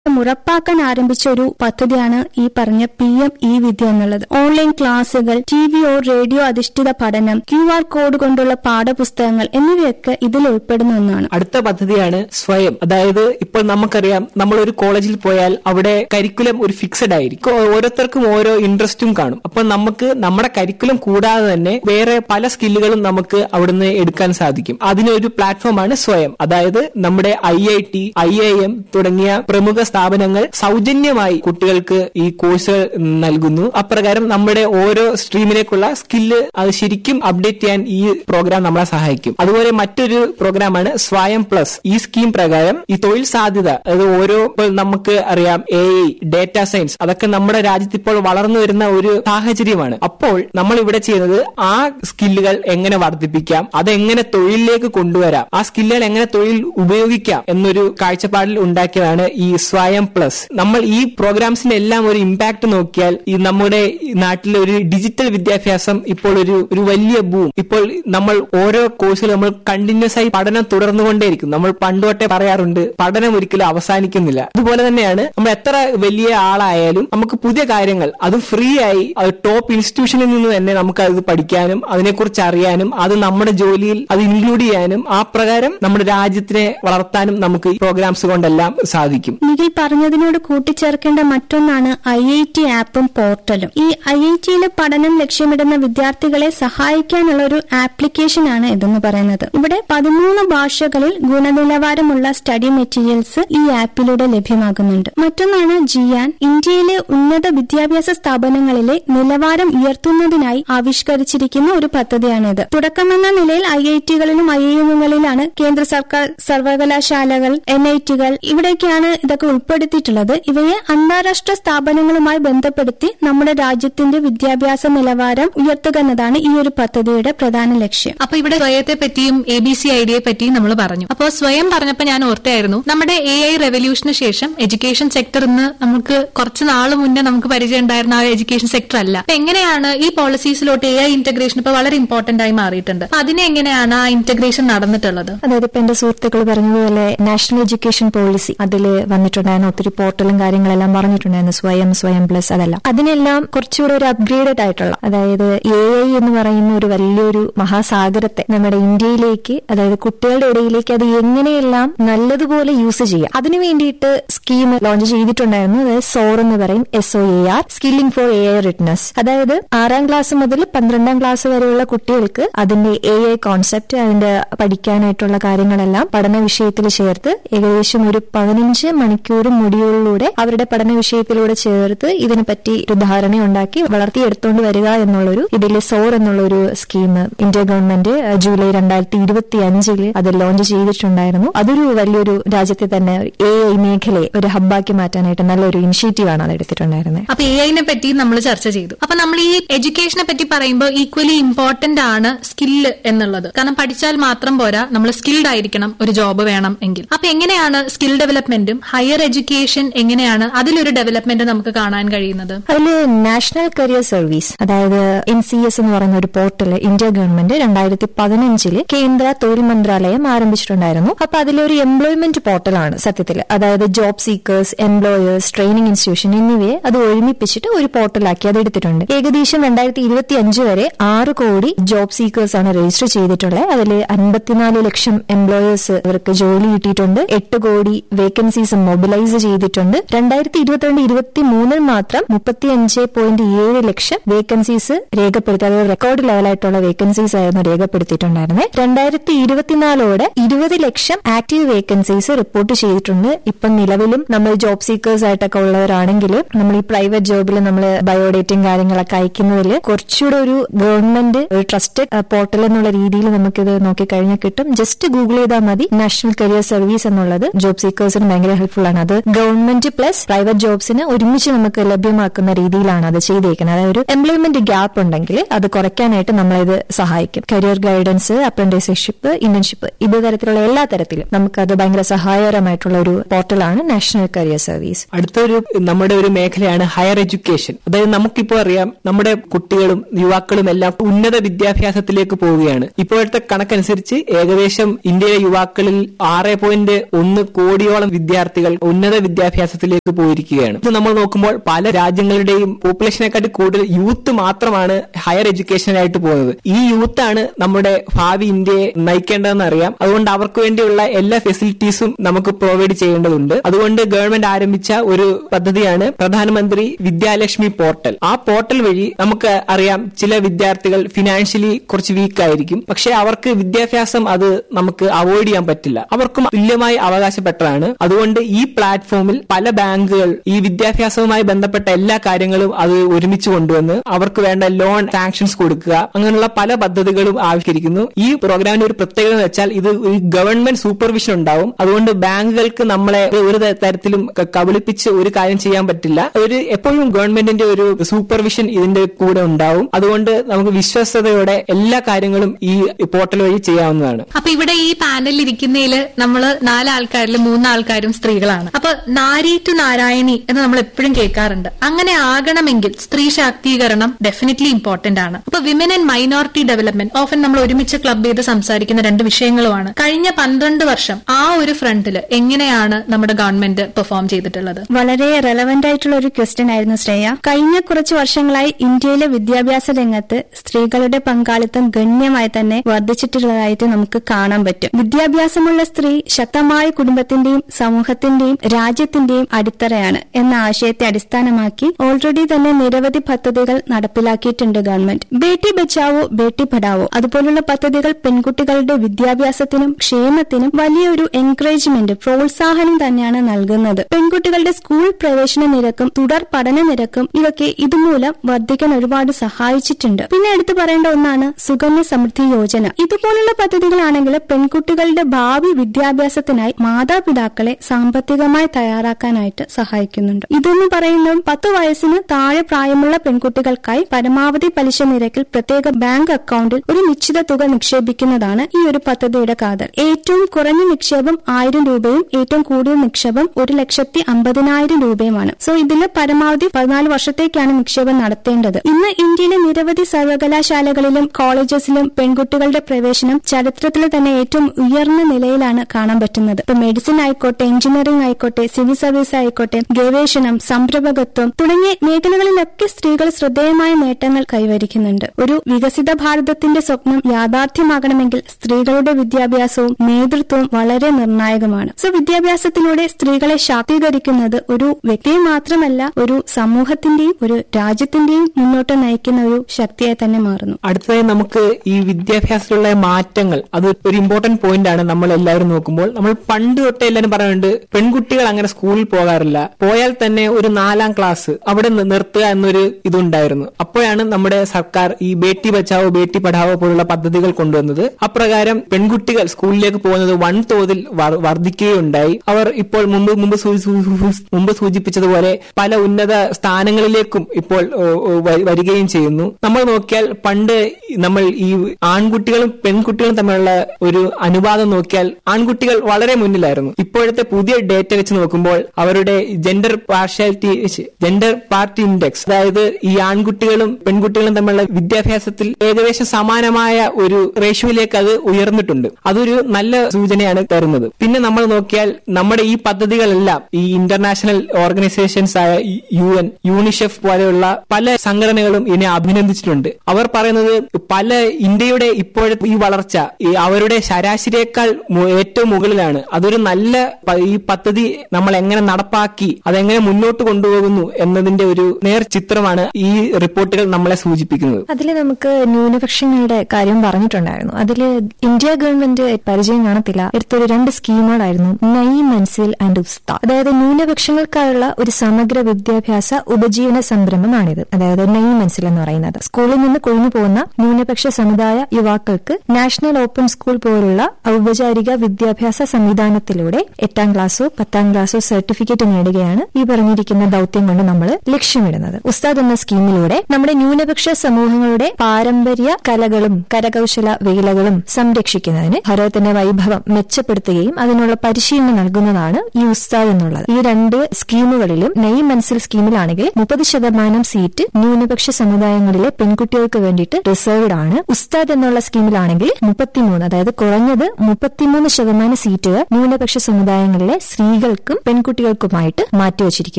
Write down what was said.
ഉറപ്പാക്കാൻ ആരംഭിച്ച ഒരു പദ്ധതിയാണ് ഈ പറഞ്ഞ PM e-വിദ്യ എന്നുള്ളത്. ഓൺലൈൻ ക്ലാസുകൾ, TV റേഡിയോ അധിഷ്ഠിത പഠനം, QR കോഡ് കൊണ്ടുള്ള പാഠപുസ്തകങ്ങൾ എന്നിവയൊക്കെ ഇതിൽ ഉൾപ്പെടുന്ന ഒന്നാണ്. അടുത്ത പദ്ധതിയാണ് സ്വയം. അതായത് ഇപ്പോൾ നമുക്കറിയാം, നമ്മൾ ഒരു കോളേജിൽ പോയാൽ അവിടെ കരിക്കുലം ഒരു ഫിക്സഡ് ആയിരിക്കും. ഓരോരുത്തർക്കും ഓരോ ഇൻട്രസ്റ്റും കാണും. അപ്പോൾ നമുക്ക് നമ്മുടെ കരിക്കുലം കൂടാതെ തന്നെ വേറെ പല സ്കില്ലുകളും നമുക്ക് അവിടുന്ന് എടുക്കാൻ സാധിക്കും. അതിനൊരു പ്ലാറ്റ്ഫോമാണ് സ്വയം. അതായത് നമ്മുടെ IIT, IIM തുടങ്ങിയ പ്രമുഖ സ്ഥാപനങ്ങൾ സൗജന്യമായി കുട്ടികൾക്ക് ഈ കോഴ്സുകൾ നൽകുന്നു. അപ്രകാരം നമ്മുടെ ഓരോ സ്ട്രീമിലേക്കുള്ള സ്കില്ല് അത് ശരിക്കും അപ്ഡേറ്റ് ചെയ്യാൻ ഈ പ്രോഗ്രാം നമ്മളെ സഹായിക്കും. അതുപോലെ മറ്റൊരു പ്രോഗ്രാമാണ് സ്വയം പ്ലസ്. ഈ സ്കീം പ്രകാരം ഈ തൊഴിൽ സാധ്യത, അതായത് ഓരോ നമുക്ക് അറിയാം AI, ഡേറ്റാ സയൻസ്, അതൊക്കെ നമ്മുടെ രാജ്യത്ത് ഇപ്പോൾ വളർന്നു വരുന്ന ഒരു സാഹചര്യമാണ്. അപ്പോൾ നമ്മൾ ഇവിടെ ചെയ്യുന്നത് ആ സ്കില്ലുകൾ എങ്ങനെ വർദ്ധിപ്പിക്കാം, അതെങ്ങനെ തൊഴിലിലേക്ക് കൊണ്ടുവരാം, ആ സ്കില്ലുകൾ എങ്ങനെ തൊഴിൽ ഉപയോഗിക്കാം എന്നൊരു കാഴ്ചപ്പാടിൽ ഉണ്ടാക്കിയതാണ് ഈ സ്വയം പ്ലസ്. നമ്മൾ ഈ പ്രോഗ്രാംസിന്റെ എല്ലാം ഒരു ഇമ്പാക്ട് നോക്കിയാൽ ഈ നമ്മുടെ നാട്ടിലെ ഒരു ഡിജിറ്റൽ വിദ്യാഭ്യാസം ഇപ്പോൾ ഒരു വലിയ ബൂം. ഇപ്പോൾ നമ്മൾ ഓരോ കോഴ്സുകൾ നമ്മൾ കണ്ടിന്യൂസ് ആയി പഠനം തുടർന്നുകൊണ്ടേയിരിക്കും. നമ്മൾ പണ്ടുതൊട്ടേ പറയാറുണ്ട്, പഠനം ഒരിക്കലും അവസാനിക്കുന്നില്ല. അതുപോലെ തന്നെയാണ് നമ്മൾ എത്ര വലിയ ആളായാലും നമുക്ക് പുതിയ കാര്യങ്ങൾ അത് ഫ്രീ ആയി ടോപ്പ് ഇൻസ്റ്റിറ്റ്യൂഷനിൽ നിന്ന് തന്നെ നമുക്ക് അത് പഠിക്കാനും അതിനെക്കുറിച്ച് അറിയാനും അത് നമ്മുടെ ജോലിയിൽ അത് ഇൻക്ലൂഡ് ചെയ്യാനും ആ പ്രകാരം നമ്മുടെ രാജ്യത്തിനെ വളർത്താനും നമുക്ക് ഈ പ്രോഗ്രാംസ് കൊണ്ടെല്ലാം സാധിക്കും. നിഖിൽ പറഞ്ഞതിനോട് കൂട്ടിച്ചേർക്കേണ്ട മറ്റൊന്നാണ് IIT ആപ്പും പോർട്ടലും. ഈ IITയിലെ പഠനം ലക്ഷ്യമിടുന്ന വിദ്യാർത്ഥികളെ സഹായിക്കാനുള്ള ഒരു ആപ്ലിക്കേഷനാണ് ഇതെന്ന് പറയുന്നത്. ഇവിടെ 13 ഭാഷകളിൽ ഗുണനിലവാരമുള്ള സ്റ്റഡി മെറ്റീരിയൽസ് ഈ ആപ്പിലൂടെ ലഭ്യമാകുന്നുണ്ട്. മറ്റൊന്നാണ് ജിയാൻ. ഇന്ത്യയിലെ ഉന്നത വിദ്യാഭ്യാസ സ്ഥാപനങ്ങളിലെ നിലവാരം ഉയർത്തുന്നതിനായി ആവിഷ്കരിച്ചിരിക്കുന്ന ഒരു പദ്ധതിയാണിത്. തുടക്കമെന്ന നിലയിൽ IITകളിലും IIMകളിലാണ് കേന്ദ്ര സർക്കാർ സർവകലാശാലകൾ, NITകൾ ഇവിടേക്കാണ് ഇതൊക്കെ ഉൾപ്പെടുത്തിയിട്ടുള്ളത്. ഇവയെ അന്താരാഷ്ട്ര സ്ഥാപനങ്ങളുമായി ബന്ധപ്പെടുത്തി നമ്മുടെ രാജ്യത്തിന്റെ വിദ്യാഭ്യാസ നിലവാരം ഉയർത്തുക എന്നതാണ് ഈ ഒരു പദ്ധതിയുടെ പ്രധാന ലക്ഷ്യം. അപ്പൊ ഇവിടെ സ്വയത്തെ പറ്റിയും ABCIDയെ പറ്റിയും നമ്മൾ പറഞ്ഞു. അപ്പോൾ സ്വയം പറഞ്ഞപ്പോൾ ഞാൻ ഓർത്തായിരുന്നു, നമ്മുടെ AI റെവല്യൂഷന് ശേഷം എഡ്യൂക്കേഷൻ സെക്ടർ ഇന്ന് നമുക്ക് കുറച്ച് നാൾ മുന്നേ നമുക്ക് പരിചയം ഉണ്ടായിരുന്ന ആ എഡ്യൂക്കേഷൻ സെക്ടർ അല്ല. അപ്പൊ എങ്ങനെയാണ് ഈ പോളിസീസിലോട്ട് AI ഇന്റഗ്രേഷൻ ഇപ്പൊ വളരെ ഇമ്പോർട്ടന്റ് ആയി മാറിയിട്ടുണ്ട്. അതിനെ എങ്ങനെയാണ് ആ ഇന്റഗ്രേഷൻ നടന്നിട്ടുള്ളത്? അതായത് ഇപ്പൊ എന്റെ സുഹൃത്തുക്കൾ പറഞ്ഞതുപോലെ നാഷണൽ എഡ്യൂക്കേഷൻ പോളിസി അതിൽ വന്നിട്ടുണ്ടായിരുന്നു. ഒത്തിരി പോർട്ടലും കാര്യങ്ങളെല്ലാം പറഞ്ഞിട്ടുണ്ടായിരുന്നു, സ്വയം പ്ലസ്, അതെല്ലാം. അതിനെല്ലാം കുറച്ചുകൂടെ ഒരു അപ്ഗ്രേഡഡ് ആയിട്ടുള്ള, അതായത് AI എന്ന് പറയുന്ന ഒരു വലിയൊരു മഹാസാഗരത്തെ നമ്മുടെ ഇന്ത്യയിലേക്ക്, അതായത് കുട്ടികളുടെ ഇടയിലേക്ക് അത് എങ്ങനെയെല്ലാം നല്ലതുപോലെ യൂസ് ചെയ്യാം, അതിനു വേണ്ടിയിട്ട് സ്കീം ലോഞ്ച് ചെയ്തിട്ടുണ്ടായിരുന്നു. അതായത് SOAR എന്ന് പറയും, SOAR, സ്കില്ലിംഗ് ഫോർ AI റിഡ്നസ്. അതായത് 6ാം ക്ലാസ് മുതൽ 12ാം ക്ലാസ് വരെയുള്ള കുട്ടികൾക്ക് അതിന്റെ AI കോൺസെപ്റ്റ്, അതിന്റെ പഠിക്കാനായിട്ടുള്ള കാര്യങ്ങളെല്ലാം പഠന വിഷയത്തിൽ ചേർത്ത് ഏകദേശം ഒരു 15 മണിക്കൂർ മൊഡ്യൂളിലൂടെ അവരുടെ പഠന വിഷയത്തിലൂടെ ചേർത്ത് ഇതിനെപ്പറ്റി ഒരു ധാരണ ഉണ്ടാക്കി വളർത്തിയെടുത്തോണ്ട് വരിക എന്നുള്ളൊരു ഇതിൽ SOAR എന്നുള്ളൊരു സ്കീം ഇന്ത്യ ഗവൺമെന്റ് ജൂലൈ 2025 അത് ലോഞ്ച് ചെയ്തിട്ടുണ്ടായിരുന്നു. അതൊരു വലിയൊരു രാജ്യത്തെ തന്നെ AI മേഖലയെ ഒരു ഹബ്ബാക്കി മാറ്റാനായിട്ട് നല്ലൊരു ഇനിഷ്യേറ്റീവാണ് അത് എടുത്തിട്ടുണ്ടായിരുന്നത്. അപ്പൊ AI പറ്റി നമ്മൾ ചർച്ച ചെയ്തു. അപ്പൊ നമ്മൾ ഈ എഡ്യൂക്കേഷനെ പറ്റി പറയുമ്പോൾ ഈക്വലി ഇമ്പോർട്ടന്റ് ആണ് സ്കില്ല് എന്നുള്ളത്. കാരണം പഠിച്ചാൽ മാത്രം പോരാ, നമ്മൾ സ്കിൽഡ് ആയിരിക്കണം ഒരു ജോബ് വേണം എങ്കിൽ. അപ്പൊ എങ്ങനെയാണ് സ്കിൽ ഡെവലപ്മെന്റും ഹയർ എഡ്യൂക്കേഷൻ എങ്ങനെയാണ് അതിലൊരു ഡെവലപ്മെന്റ് നമുക്ക് കാണാൻ കഴിയുന്നത്? അതില് നാഷണൽ കരിയർ സർവീസ്, അതായത് NCS എന്ന് പറയുന്ന ഒരു പോർട്ടൽ ഇന്ത്യ ഗവൺമെന്റ് 2015 കേന്ദ്ര തൊഴിൽ മന്ത്രാലയം ആരംഭിച്ചിട്ടുണ്ടായിരുന്നു. അപ്പൊ അതിലൊരു എംപ്ലോയ്മെന്റ് പോർട്ടലാണ് സത്യത്തിൽ. അതായത് job seekers, employers, training institution എന്നിവയെ അത് ഒരുമിപ്പിച്ചിട്ട് ഒരു പോർട്ടലാക്കി അത് എടുത്തിട്ടുണ്ട്. ഏകദേശം 2025 വരെ 6 കോടി ജോബ് സീക്കേഴ്സ് ആണ് രജിസ്റ്റർ ചെയ്തിട്ടുള്ളത്. അതിൽ 54 ലക്ഷം എംപ്ലോയേഴ്സ് അവർക്ക് ജോലി കിട്ടിയിട്ടുണ്ട്. 8 കോടി വേക്കൻസീസ് മൊബിലൈസ് ചെയ്തിട്ടുണ്ട്. 2022-23 മാത്രം 35.7 ലക്ഷം വേക്കൻസീസ് രേഖപ്പെടുത്തി, അതായത് റെക്കോർഡ് ലെവലായിട്ടുള്ള വേക്കൻസീസ് ആയിരുന്നു രേഖപ്പെടുത്തിയിട്ടുണ്ടായിരുന്നത്. 2024 20 ലക്ഷം ആക്റ്റീവ് വേക്കൻസീസ് റിപ്പോർട്ട് ചെയ്തിട്ടുണ്ട്. ഇപ്പം നിലവിലും നമ്മൾ ജോബ് സീക്കേഴ്സ് ആയിട്ടൊക്കെ ഉള്ളവരാണെങ്കിൽ നമ്മൾ ഈ പ്രൈവറ്റ് ജോബിൽ നമ്മൾ ബയോഡേറ്റയും കാര്യങ്ങളൊക്കെ അയക്കുന്നതിൽ കുറച്ചുകൂടെ ഒരു ഗവൺമെന്റ് ഒരു ട്രസ്റ്റഡ് പോർട്ടൽ എന്നുള്ള രീതിയിൽ നമുക്കിത് നോക്കിക്കഴിഞ്ഞാൽ കിട്ടും. ജസ്റ്റ് ഗൂഗിൾ ചെയ്താൽ മതി, നാഷണൽ കരിയർ സർവീസ് എന്നുള്ളത് ജോബ് സീക്കേഴ്സിന് ഭയങ്കര ഹെൽപ്ഫുൾ ആണ്. അത് ഗവൺമെന്റ് പ്ലസ് പ്രൈവറ്റ് ജോബ്സിന് ഒരുമിച്ച് നമുക്ക് ലഭ്യമാക്കുന്ന രീതിയിലാണ് അത് ചെയ്തേക്കുന്നത്. അതായത് ഒരു എംപ്ലോയ്മെന്റ് ഗ്യാപ്പ് ഉണ്ടെങ്കിൽ അത് കുറയ്ക്കാനായിട്ട് നമ്മളിത് സഹായിക്കും. കരിയർ ഗൈഡൻസ്, അപ്രന്റീസ്ഷിപ്പ്, ഇന്റേൺഷിപ്പ്, ഇത് തരത്തിലുള്ള എല്ലാ തരത്തിലും നമുക്കത് ഭയങ്കര സഹായകരമായിട്ടുള്ള ഒരു പോർട്ടലാണ് നാഷണൽ കരിയർ സർവീസ്. അടുത്തൊരു നമ്മുടെ ഒരു മേഖലയാണ് ഹയർ എഡ്യൂക്കേഷൻ. അതായത് നമുക്കിപ്പോ അറിയാം, നമ്മുടെ കുട്ടികളും യുവാക്കളും എല്ലാം ഉന്നത വിദ്യാഭ്യാസത്തിലേക്ക് പോവുകയാണ്. ഇപ്പോഴത്തെ കണക്കനുസരിച്ച് ഏകദേശം ഇന്ത്യയിലെ യുവാക്കളിൽ 6.1 കോടിയോളം വിദ്യാർത്ഥികൾ ഉന്നത വിദ്യാഭ്യാസത്തിലേക്ക് പോയിരിക്കുകയാണ്. ഇത് നമ്മൾ നോക്കുമ്പോൾ പല രാജ്യങ്ങളുടെയും പോപ്പുലേഷനെക്കാട്ടി കൂടുതൽ യൂത്ത് മാത്രമാണ് ഹയർ എഡ്യൂക്കേഷനായിട്ട് പോകുന്നത്. ഈ യൂത്താണ് നമ്മുടെ ഭാവി ഇന്ത്യയെ നയിക്കേണ്ടതെന്ന് അറിയാം. അതുകൊണ്ട് അവർക്ക് വേണ്ടിയുള്ള എല്ലാ ഫെസിലിറ്റീസും നമുക്ക് പ്രൊവൈഡ് ചെയ്യേണ്ടതുണ്ട്. അതുകൊണ്ട് ഗവൺമെന്റ് ആരംഭിച്ച ഒരു പദ്ധതിയാണ് പ്രധാനമന്ത്രി വിദ്യാലക്ഷ്മി പോർട്ടൽ. ആ പോർട്ടൽ വഴി നമുക്ക് അറിയാം ചില വിദ്യാർത്ഥികൾ ഫിനാൻഷ്യലി കുറച്ച് വീക്ക് ആയിരിക്കും, പക്ഷെ അവർക്ക് വിദ്യാഭ്യാസം അത് നമുക്ക് അവോയ്ഡ് ചെയ്യാൻ പറ്റില്ല. അവർക്കും തുല്യമായി അവകാശപ്പെട്ടതാണ്. അതുകൊണ്ട് ഈ പ്ലാറ്റ്ഫോമിൽ പല ബാങ്കുകൾ ഈ വിദ്യാഭ്യാസവുമായി ബന്ധപ്പെട്ട എല്ലാ കാര്യങ്ങളും അത് ഒരുമിച്ച് കൊണ്ടുവന്ന് അവർക്ക് വേണ്ട ലോൺ സാങ്ഷൻസ് കൊടുക്കുക, അങ്ങനെയുള്ള പല പദ്ധതികളും ആവിഷ്കരിക്കുന്നു. ഈ പ്രോഗ്രാമിന്റെ ഒരു പ്രത്യേകത എന്ന് വെച്ചാൽ ഇത് ഒരു ഗവൺമെന്റ് സൂപ്പർവിഷൻ ഉണ്ടാവും. അതുകൊണ്ട് ബാങ്കുകൾക്ക് നമ്മളെ ഒരു തരത്തിലും കബളിപ്പിച്ച് ഒരു കാര്യം ചെയ്യാൻ പറ്റില്ല. ഒരു എപ്പോഴും ഗവൺമെന്റിന്റെ ഒരു സൂപ്പർവിഷൻ ഇതിന്റെ കൂടെ ഉണ്ടാവും. അതുകൊണ്ട് നമുക്ക് വിശ്വസ്തയോടെ എല്ലാ കാര്യങ്ങളും ഈ പോർട്ടൽ വഴി ചെയ്യാവുന്നതാണ്. അപ്പൊ ഇവിടെ ഈ പാനലിൽ ഇരിക്കുന്നതിൽ നമ്മൾ 4 ആൾക്കാരിൽ 3 ആൾക്കാരും സ്ത്രീകളാണ്. അപ്പൊ നാരി ടു നാരായണി എന്ന് നമ്മൾ എപ്പോഴും കേൾക്കാറുണ്ട്. അങ്ങനെ ആകണമെങ്കിൽ സ്ത്രീ ശാക്തീകരണം ഡെഫിനറ്റ്ലി ഇമ്പോർട്ടന്റ് ആണ്. അപ്പൊ women and minority development often നമ്മൾ ഒരുമിച്ച് ക്ലബ് ചെയ്ത് സംസാരിക്കുന്ന 2 വിഷയങ്ങളുമാണ്. കഴിഞ്ഞ 12 വർഷം ആ ഒരു ഫ്രണ്ടിൽ എങ്ങനെയാണ് നമ്മുടെ ഗവൺമെന്റ് പെർഫോം ചെയ്തിട്ടുള്ളത്? വളരെ റെലവന്റ് ആയിട്ടുള്ള ഒരു ക്വസ്റ്റ്യൻ ആയിരുന്നു ശ്രേയ. കഴിഞ്ഞ കുറച്ച് വർഷങ്ങളായി ഇന്ത്യയിലെ വിദ്യാഭ്യാസ രംഗത്ത് സ്ത്രീകളുടെ പങ്കാളിത്തം ഗണ്യമായി തന്നെ വർദ്ധിച്ചിട്ടുള്ളതായിട്ട് നമുക്ക് കാണാൻ പറ്റും. വിദ്യാഭ്യാസമുള്ള സ്ത്രീ ശക്തമായ കുടുംബത്തിന്റെയും സമൂഹത്തിന്റെയും രാജ്യത്തിന്റെയും അടിത്തറയാണ് എന്ന ആശയത്തെ അടിസ്ഥാനമാക്കി ഓൾറെഡി തന്നെ നിരവധി പദ്ധതികൾ നടപ്പിലാക്കിയിട്ടുണ്ട് ഗവൺമെന്റ്. ബേട്ടി ബച്ചാവോ ബേട്ടി പഠാവോ അതുപോലുള്ള പദ്ധതികൾ പെൺകുട്ടികളുടെ വിദ്യാഭ്യാസത്തിനും ക്ഷേമത്തിനും വലിയൊരു എൻകറേജ്മെന്റ് പ്രോത്സാഹനം തന്നെയാണ് നൽകുന്നത്. പെൺകുട്ടികളുടെ സ്കൂൾ പ്രവേശന നിരക്കും തുടർ പഠന നിരക്കും ഇതൊക്കെ ഇതുമൂലം വർദ്ധിക്കാൻ ഒരുപാട് സഹായിച്ചിട്ടുണ്ട്. പിന്നെ എടുത്തു പറയേണ്ട ഒന്നാണ് സുകന്യ സമൃദ്ധി യോജന. ഇതുപോലുള്ള പദ്ധതികളാണെങ്കിൽ പെൺകുട്ടികളുടെ ഭാവി വിദ്യാഭ്യാസത്തിനായി മാതാപിതാക്കളെ സാമ്പത്തികമായി തയ്യാറാക്കാനായിട്ട് സഹായിക്കുന്നുണ്ട്. ഇതെന്ന് പറയുന്നത് 10 വയസ്സിന് താഴെ പ്രായമുള്ള പെൺകുട്ടികൾക്കായി പരമാവധി പലിശ നിരക്കിൽ പ്രത്യേക ബാങ്ക് അക്കൌണ്ടിൽ ഒരു നിശ്ചിത തുക നിക്ഷേപിക്കുന്നതാണ് ഈ ഒരു പദ്ധതിയുടെ കാതൽ. ഏറ്റവും കുറഞ്ഞ നിക്ഷേപം 1000 രൂപയും ഏറ്റവും കൂടുതൽ നിക്ഷേപം 1,50,000 രൂപയുമാണ്. സോ ഇതിൽ പരമാവധി 14 വർഷത്തേക്കാണ് നിക്ഷേപം നടത്തേണ്ടത്. ഇന്ന് ഇന്ത്യയിലെ നിരവധി സർവകലാശാലകളിലും കോളേജസിലും പെൺകുട്ടികളുടെ പ്രവേശനം ചരിത്രത്തിൽ തന്നെ ഏറ്റവും ഉയർന്ന നിലയിലാണ് കാണാൻ പറ്റുന്നത്. ഇപ്പൊ മെഡിസിൻ ആയിക്കോട്ടെ, എഞ്ചിനീയറിംഗ് ആയിക്കോട്ടെ, സിവിൽ സർവീസ് ആയിക്കോട്ടെ, ഗവേഷണം, സംരംഭകത്വം തുടങ്ങിയ മേഖലകളിലൊക്കെ സ്ത്രീകൾ ശ്രദ്ധേയമായ നേട്ടങ്ങൾ കൈവരിക്കുന്നുണ്ട്. ഒരു വികസിത ഭാരതത്തിന്റെ സ്വപ്നം യാഥാർത്ഥ്യമാകണമെങ്കിൽ സ്ത്രീകളുടെ വിദ്യാഭ്യാസവും നേതൃത്വവും വളരെ നിർണായകമാണ്. സോ വിദ്യാഭ്യാസത്തിലൂടെ സ്ത്രീകളെ ശാക്തീകരിക്കുന്നത് ഒരു വ്യക്തിയെ മാത്രമല്ല, ഒരു സമൂഹത്തിന്റെയും ഒരു രാജ്യത്തിന്റെയും മുന്നോട്ട് നയിക്കുന്ന ഒരു ശക്തിയായി തന്നെ മാറുന്നു. അടുത്തതായി നമുക്ക് ഈ വിദ്യാഭ്യാസത്തിലുള്ള മാറ്റങ്ങൾ, അത് ഒരു ഇമ്പോർട്ടന്റ് പോയിന്റ് ആണ്. നമ്മൾ എല്ലാവരും നോക്കുമ്പോൾ നമ്മൾ പണ്ട് തൊട്ടേ എല്ലാവരും പറയുന്നുണ്ട് പെൺകുട്ടികൾ അങ്ങനെ സ്കൂളിൽ പോകാറില്ല, പോയാൽ തന്നെ ഒരു 4ാം ക്ലാസ് അവിടെ നിർത്തുക എന്നൊരു ഇതുണ്ടായിരുന്നു. അപ്പോഴാണ് നമ്മുടെ സർക്കാർ ഈ ബേട്ടി ബച്ചാവോ ബേട്ടി പഠാവോ പോലുള്ള പദ്ധതികൾ കൊണ്ടുവന്നത്. അപ്രകാരം പെൺകുട്ടികൾ സ്കൂളിലേക്ക് പോകുന്നത് വൻതോതിൽ വർദ്ധിക്കുകയുണ്ടായി. അവർ ഇപ്പോൾ മുമ്പ് സൂചിപ്പിച്ചതുപോലെ പല ഉന്നത സ്ഥാനങ്ങളിലേക്കും ഇപ്പോൾ വരികയും ചെയ്യുന്നു. നമ്മൾ നോക്കിയാൽ പണ്ട് നമ്മൾ ഈ ആൺകുട്ടികളും പെൺകുട്ടികളും തമ്മിലുള്ള ഒരു അനുപാതം നോക്കിയാൽ ആൺകുട്ടികൾ വളരെ മുന്നിലായിരുന്നു. ഇപ്പോഴത്തെ പുതിയ ഡേറ്റ വെച്ച് നോക്കുമ്പോൾ അവരുടെ ജെൻഡർ പാർട്ടി ഇൻഡെക്സ്, അതായത് ഈ ആൺകുട്ടികളും പെൺകുട്ടികളും തമ്മിലുള്ള വിദ്യാഭ്യാസത്തിൽ ഏകദേശം സമാനമായ ഒരു റേഷ്യോയിലേക്ക് അത് ഉയർന്നിട്ടുണ്ട്. അതൊരു നല്ല സൂചനയാണ് തരുന്നത്. പിന്നെ നമ്മൾ നോക്കിയാൽ നമ്മുടെ ഈ പദ്ധതികളെല്ലാം ഈ ഇന്റർനാഷണൽ ഓർഗനൈസേഷൻസ് ആയ UN, യൂണിസെഫ് പോലെയുള്ള പല സംഘടനകളും ഇതിനെ അഭിനന്ദിച്ചിട്ടുണ്ട്. അവർ പറയുന്നത് പല ഇന്ത്യയുടെ ഇപ്പോഴത്തെ ഈ വളർച്ച അവരുടെ ശരാശരിയേക്കാൾ ഏറ്റവും മുകളിലാണ്. അതൊരു നല്ല ഈ പദ്ധതി നമ്മൾ എങ്ങനെ നടപ്പാക്കി അതെങ്ങനെ മുന്നോട്ട് കൊണ്ടുപോകുന്നു എന്നതിന്റെ ഒരു നേർ ചിത്രമാണ് ഈ റിപ്പോർട്ടുകൾ നമ്മളെ സൂചിപ്പിക്കുന്നത്. അതിൽ നമുക്ക് ന്യൂനപക്ഷങ്ങളുടെ കാര്യം പറഞ്ഞിട്ടുണ്ടായിരുന്നു. അതിൽ ഇന്ത്യ ഗവൺമെന്റ് പരിചയം കാണത്തില്ല എടുത്തൊരു 2 സ്കീമുകളായിരുന്നു നയി മൻസിൽ ആൻഡ് ഉസ്താദ്. അതായത് ന്യൂനപക്ഷങ്ങൾക്കായുള്ള ഒരു സമഗ്ര വിദ്യാഭ്യാസ ഉപജീവന സംരംഭമാണിത്. അതായത് നയി മൻസിൽ എന്ന് പറയുന്നത് സ്കൂളിൽ നിന്ന് കൊഴിഞ്ഞു പോകുന്ന ന്യൂനപക്ഷ സമുദായ യുവാക്കൾക്ക് നാഷണൽ ഓപ്പൺ സ്കൂൾ പോലുള്ള ഔപചാരിക വിദ്യാഭ്യാസ സംവിധാനത്തിലൂടെ 8ാം ക്ലാസ്സോ 10ാം ക്ലാസ്സോ സർട്ടിഫിക്കറ്റ് നേടുകയാണ് ഈ പറഞ്ഞിരിക്കുന്ന ദൌത്യം കൊണ്ട് നമ്മൾ ലക്ഷ്യമിടുന്നത്. ഉസ്താദ് എന്ന സ്കീമിലൂടെ നമ്മുടെ ന്യൂനപക്ഷ സമൂഹങ്ങളുടെ പാരമ്പര്യ കലകളും കരകൌശല വേലകളും സംരക്ഷിക്കുന്നതിന് ഭാരതത്തിന്റെ വൈഭവം മെച്ചപ്പെടുത്തുകയും അതിനുള്ള പരിശീലനം നൽകുന്നതാണ് ഈ ഉസ്താദ് എന്നുള്ളത്. ഈ 2 സ്കീമുകളിലും നയി മൻസിൽ സ്കീമിലാണെങ്കിൽ 30% സീറ്റ് ന്യൂനപക്ഷ സമുദായങ്ങളിലെ പെൺകുട്ടികൾക്ക് വേണ്ടിയിട്ട് റിസർവ്ഡ് ആണ്. ഉസ്താദ് എന്നുള്ള സ്കീമിലാണെങ്കിൽ 33, അതായത് കുറഞ്ഞത് 33% സീറ്റുകൾ ന്യൂനപക്ഷ സമുദായങ്ങളിലെ സ്ത്രീകൾ സ്ത്രീകൾക്കും പെൺകുട്ടികൾക്കുമായിട്ട് മാറ്റിവെച്ചിരിക്കുന്നത്.